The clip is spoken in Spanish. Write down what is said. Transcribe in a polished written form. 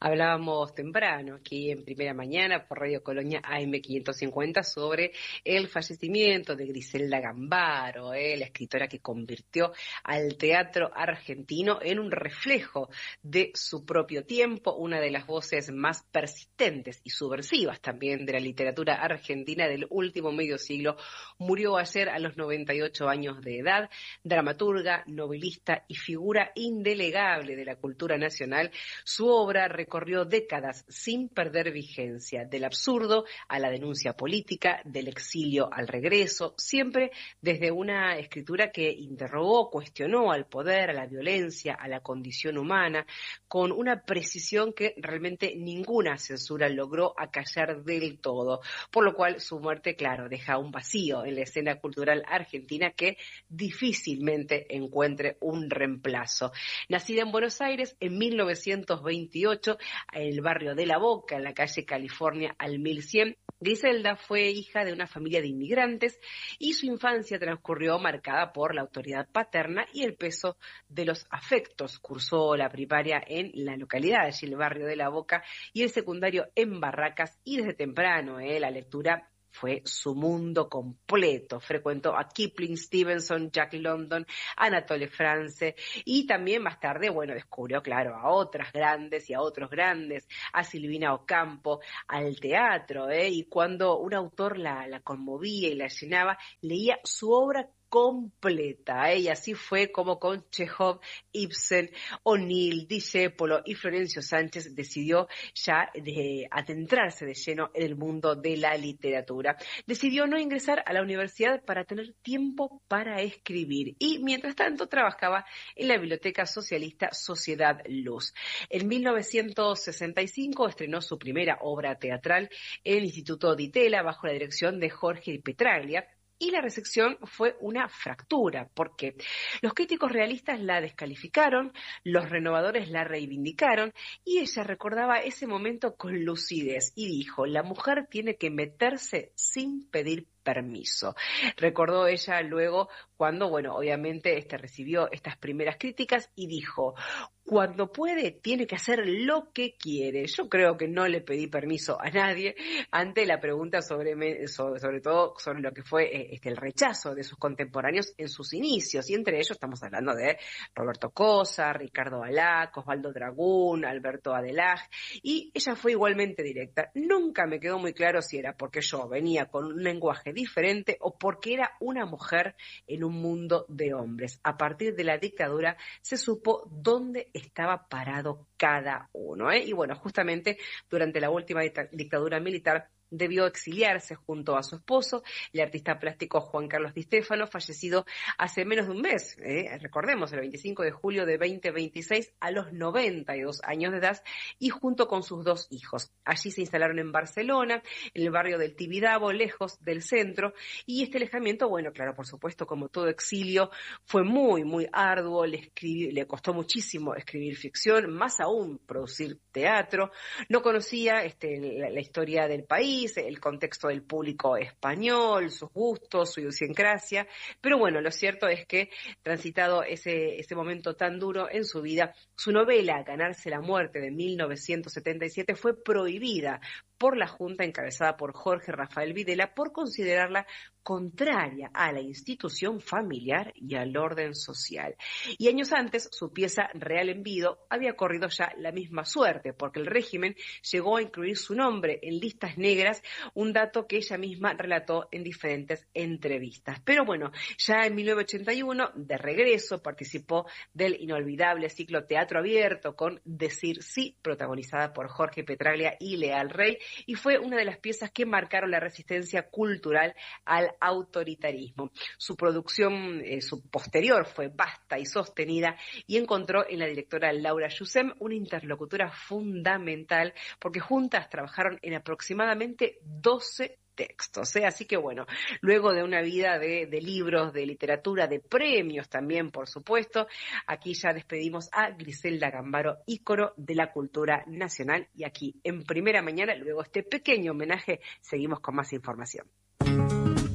Hablábamos temprano aquí en Primera Mañana por Radio Colonia AM550 sobre el fallecimiento de Griselda Gambaro, la escritora que convirtió al teatro argentino en un reflejo de su propio tiempo, una de las voces más persistentes y subversivas también de la literatura argentina del último medio siglo. Murió ayer a los 98 años de edad, dramaturga, novelista y figura indelegable de la cultura nacional. Su obra recorrió décadas sin perder vigencia, del absurdo a la denuncia política, del exilio al regreso, siempre desde una escritura que interrogó, cuestionó al poder, a la violencia, a la condición humana, con una precisión que realmente ninguna censura logró acallar del todo, por lo cual su muerte, claro, deja un vacío en la escena cultural argentina que difícilmente encuentre un reemplazo. Nacida en Buenos Aires en 1928, en el barrio de La Boca, en la calle California al 1100, Griselda fue hija de una familia de inmigrantes y su infancia transcurrió marcada por la autoridad paterna y el peso de los afectos. Cursó la primaria en la localidad, allí el barrio de La Boca, y el secundario en Barracas, y desde temprano la lectura fue su mundo completo. Frecuentó a Kipling, Stevenson, Jack London, Anatole France, y también más tarde, descubrió, claro, a otras grandes y a otros grandes, a Silvina Ocampo, al teatro, y cuando un autor la conmovía y la llenaba, leía su obra completa, y así fue como con Chekhov, Ibsen, O'Neill, Discépolo y Florencio Sánchez decidió ya adentrarse de lleno en el mundo de la literatura. Decidió no ingresar a la universidad para tener tiempo para escribir y mientras tanto trabajaba en la biblioteca socialista Sociedad Luz. En 1965 estrenó su primera obra teatral en el Instituto Di Tella bajo la dirección de Jorge Petraglia. Y la recepción fue una fractura, porque los críticos realistas la descalificaron, los renovadores la reivindicaron, y ella recordaba ese momento con lucidez y dijo: la mujer tiene que meterse sin pedir permiso. Recordó ella luego cuando, obviamente recibió estas primeras críticas y dijo: cuando puede, tiene que hacer lo que quiere. Yo creo que no le pedí permiso a nadie ante la pregunta sobre todo sobre lo que fue el rechazo de sus contemporáneos en sus inicios, y entre ellos estamos hablando de Roberto Cosa, Ricardo Alac, Osvaldo Dragún, Alberto Adelaj, y ella fue igualmente directa. Nunca me quedó muy claro si era porque yo venía con un lenguaje diferente o porque era una mujer en un mundo de hombres. A partir de la dictadura se supo dónde estaba parado cada uno, Y justamente durante la última dictadura militar debió exiliarse junto a su esposo, el artista plástico Juan Carlos Di Stéfano, fallecido hace menos de un mes, recordemos, el 25 de julio de 2026, a los 92 años de edad, y junto con sus dos hijos. Allí se instalaron en Barcelona, en el barrio del Tibidabo, lejos del centro, y este alejamiento, claro, por supuesto, como todo exilio, fue muy, muy arduo. Le costó muchísimo escribir ficción, más aún producir teatro. No conocía la historia del país, el contexto del público español, sus gustos, su idiosincrasia, pero lo cierto es que, transitado ese momento tan duro en su vida, su novela Ganarse la muerte de 1977 fue prohibida por la Junta encabezada por Jorge Rafael Videla por considerarla contraria a la institución familiar y al orden social. Y años antes, su pieza Real Envido había corrido ya la misma suerte, porque el régimen llegó a incluir su nombre en listas negras, un dato que ella misma relató en diferentes entrevistas. Pero ya en 1981, de regreso, participó del inolvidable ciclo Teatro Abierto con Decir Sí, protagonizada por Jorge Petraglia y Leal Rey, y fue una de las piezas que marcaron la resistencia cultural al autoritarismo. Su producción, su posterior, fue vasta y sostenida, y encontró en la directora Laura Yussem una interlocutora fundamental, porque juntas trabajaron en aproximadamente 12 textos, Así que luego de una vida de libros, de literatura, de premios también, por supuesto, aquí ya despedimos a Griselda Gambaro, ícono de la cultura nacional, y aquí en Primera Mañana, luego este pequeño homenaje, seguimos con más información.